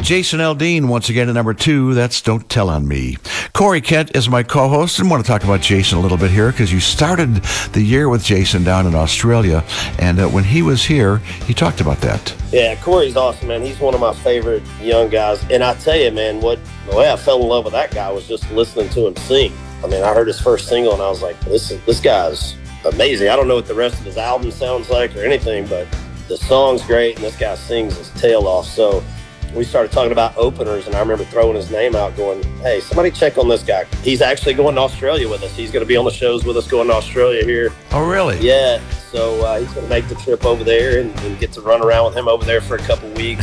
Jason Aldean once again at number 2. That's Don't Tell on Me. Corey Kent is my co-host, and I want to talk about Jason a little bit here because you started the year with Jason down in Australia, and when he was here, he talked about that. Yeah, Corey's awesome, man. He's one of my favorite young guys, and I tell you, man, the way I fell in love with that guy was just listening to him sing. I mean, I heard his first single, and I was like, this guy's amazing. I don't know what the rest of his album sounds like or anything, but the song's great, and this guy sings his tail off. So we started talking about openers, and I remember throwing his name out going, hey, somebody check on this guy. He's actually going to Australia with us. He's going to be on the shows with us going to Australia here. Oh, really? Yeah. So he's going to make the trip over there and get to run around with him over there for a couple weeks.